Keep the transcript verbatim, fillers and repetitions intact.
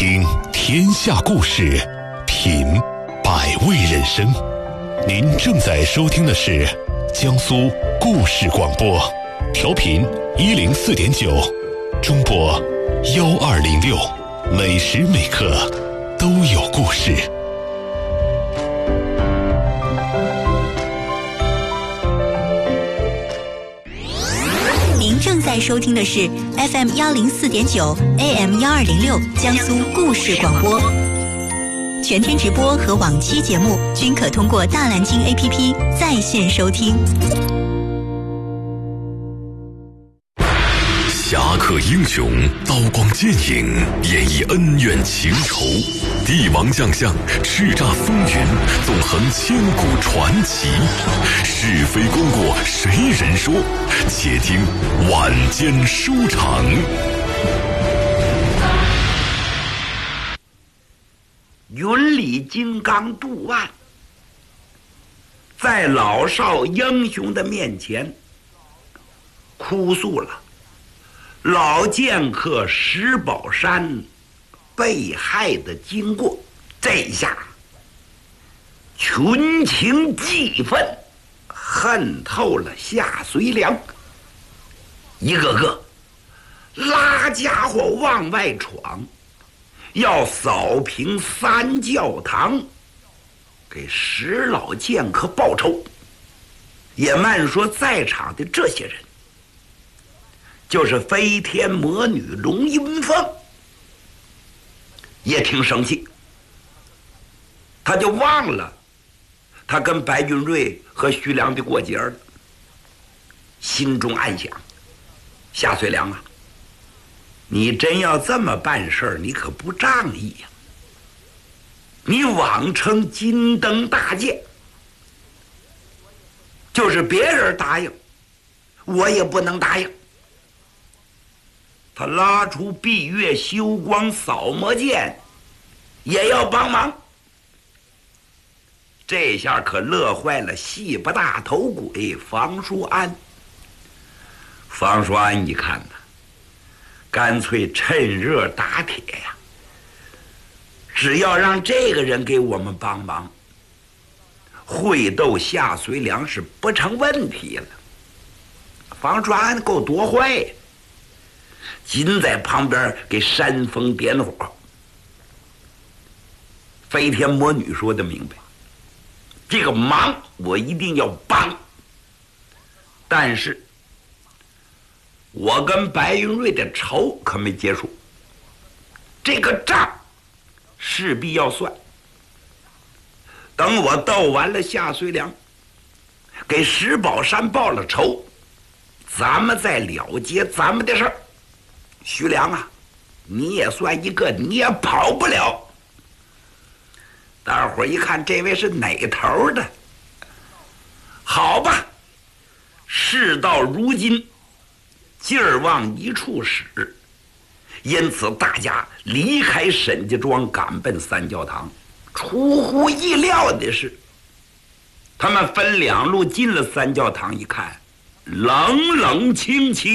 听天下故事，品百味人生。您正在收听的是江苏故事广播，调频一零四点九，中波幺二零六，每时每刻都有故事。 您正在收听的是 F M 幺零四点九 A M 幺二零六江苏故事广播，全天直播和往期节目均可通过大蓝鲸 A P P 在线收听。 侠客英雄，刀光剑影，演绎恩怨情仇；帝王将相，叱咤风云，纵横千古传奇。是非功过谁人说？且听晚间书场。 云里金刚渡岸，在老少英雄的面前哭诉了老剑客石宝山被害的经过。这一下群情激愤，恨透了夏遂良，一个个拉家伙往外闯，要扫平三教堂，给石老剑客报仇。也慢说在场的这些人，就是飞天魔女龙云凤也挺生气，他就忘了他跟白云瑞和徐良的过节了，心中暗想：夏遂良啊，你真要这么办事儿，你可不仗义呀！你妄称金灯大剑，就是别人答应，我也不能答应。他拉出闭月修光扫魔剑，也要帮忙。这下可乐坏了戏不大头鬼房叔安。房叔安一看呢，干脆趁热打铁呀！只要让这个人给我们帮忙，会斗夏遂良是不成问题了。房叔安够多坏呀！紧在旁边给煽风点火。飞天魔女说的明白，这个忙我一定要帮，但是我跟白云瑞的仇可没结束，这个账势必要算。等我斗完了夏遂良，给石宝山报了仇，咱们再了结咱们的事儿。徐良啊，你也算一个，你也跑不了。大伙儿一看这位是哪头的，好吧，事到如今劲儿往一处使，因此大家离开沈家庄赶奔三教堂。出乎意料的是，他们分两路进了三教堂，一看冷冷清清，